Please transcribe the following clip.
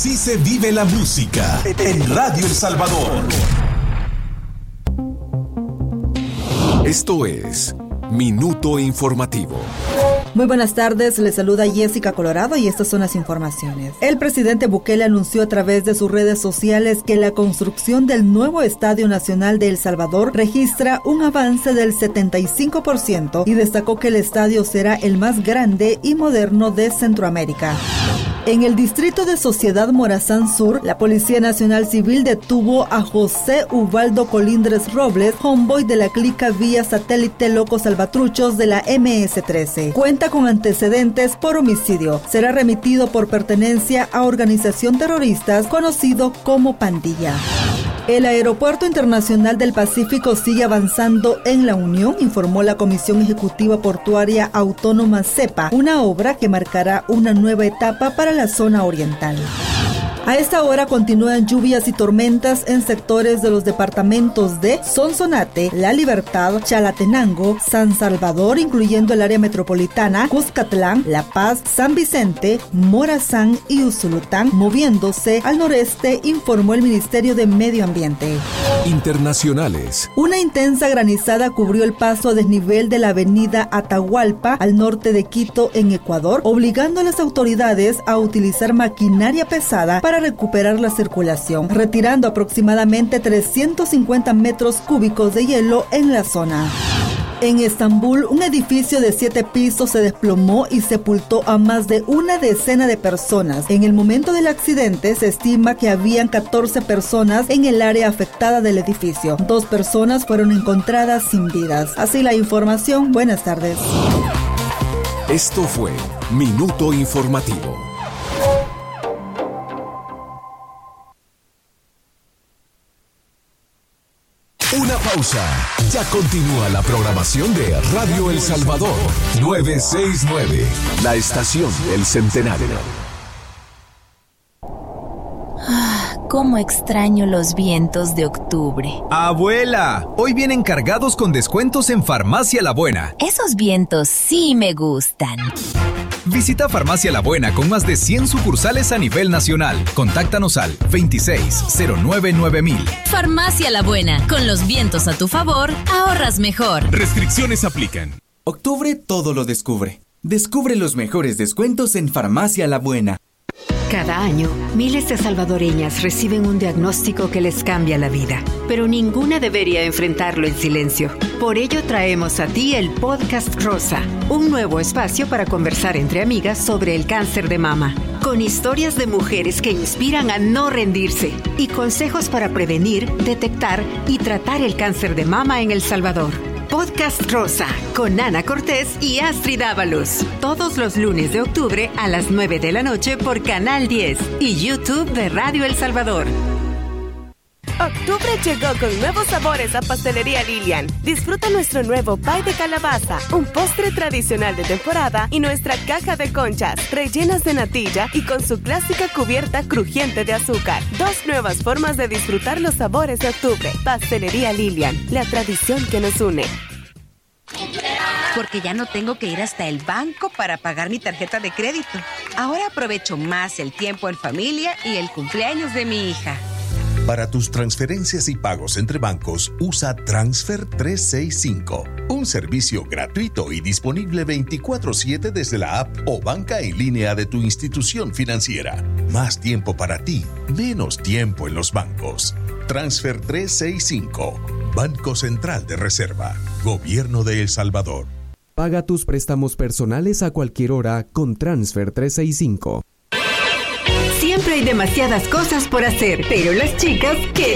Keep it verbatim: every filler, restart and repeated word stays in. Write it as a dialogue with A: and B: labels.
A: Así se vive la música en Radio El Salvador. Esto es Minuto Informativo.
B: Muy buenas tardes, les saluda Jessica Colorado y estas son las informaciones. El presidente Bukele anunció a través de sus redes sociales que la construcción del nuevo Estadio Nacional de El Salvador registra un avance del setenta y cinco por ciento y destacó que el estadio será el más grande y moderno de Centroamérica. En el distrito de Sociedad Morazán Sur, la Policía Nacional Civil detuvo a José Ubaldo Colindres Robles, homeboy de la clica vía satélite Locos Salvatruchos de la eme ese trece. Cuenta con antecedentes por homicidio. Será remitido por pertenencia a organización terroristas conocido como Pandilla. El Aeropuerto Internacional del Pacífico sigue avanzando en la Unión, informó la Comisión Ejecutiva Portuaria Autónoma CEPA, una obra que marcará una nueva etapa para la zona oriental. A esta hora continúan lluvias y tormentas en sectores de los departamentos de Sonsonate, La Libertad, Chalatenango, San Salvador, incluyendo el área metropolitana, Cuscatlán, La Paz, San Vicente, Morazán y Usulután, moviéndose al noreste, informó el Ministerio de Medio Ambiente.
A: Internacionales.
B: Una intensa granizada cubrió el paso a desnivel de la avenida Atahualpa al norte de Quito, en Ecuador, obligando a las autoridades a utilizar maquinaria pesada para recuperar la circulación, retirando aproximadamente trescientos cincuenta metros cúbicos de hielo en la zona. En Estambul, un edificio de siete pisos se desplomó y sepultó a más de una decena de personas. En el momento del accidente, se estima que habían catorce personas en el área afectada del edificio. Dos personas fueron encontradas sin vidas. Así la información. Buenas tardes.
A: Esto fue Minuto Informativo. Una pausa. Ya continúa la programación de Radio El Salvador novecientos sesenta y nueve, la estación del centenario.
C: Ah, cómo extraño los vientos de octubre.
D: Abuela, hoy vienen cargados con descuentos en Farmacia La Buena.
C: Esos vientos sí me gustan.
D: Visita Farmacia La Buena con más de cien sucursales a nivel nacional. Contáctanos al veintiséis cero nueve nueve mil.
C: Farmacia La Buena. Con los vientos a tu favor, ahorras mejor.
E: Restricciones aplican.
F: Octubre todo lo descubre. Descubre los mejores descuentos en Farmacia La Buena.
G: Cada año, miles de salvadoreñas reciben un diagnóstico que les cambia la vida, pero ninguna debería enfrentarlo en silencio. Por ello traemos a ti el Podcast Rosa, un nuevo espacio para conversar entre amigas sobre el cáncer de mama, con historias de mujeres que inspiran a no rendirse y consejos para prevenir, detectar y tratar el cáncer de mama en El Salvador. Podcast Rosa, con Ana Cortés y Astrid Ábalos. Todos los lunes de octubre a las nueve de la noche por Canal diez y YouTube de Radio El Salvador.
H: Octubre llegó con nuevos sabores a Pastelería Lilian. Disfruta nuestro nuevo pie de calabaza, un postre tradicional de temporada y nuestra caja de conchas, rellenas de natilla y con su clásica cubierta crujiente de azúcar. Dos nuevas formas de disfrutar los sabores de octubre. Pastelería Lilian, la tradición que nos une.
I: Porque ya no tengo que ir hasta el banco para pagar mi tarjeta de crédito. Ahora aprovecho más el tiempo en familia y el cumpleaños de mi hija.
J: Para tus transferencias y pagos entre bancos, usa Transfer trescientos sesenta y cinco, un servicio gratuito y disponible veinticuatro siete desde la app o banca en línea de tu institución financiera. Más tiempo para ti, menos tiempo en los bancos. Transfer trescientos sesenta y cinco, Banco Central de Reserva, Gobierno de El Salvador.
K: Paga tus préstamos personales a cualquier hora con Transfer trescientos sesenta y cinco.
G: Siempre hay demasiadas cosas por hacer, pero las chicas queremos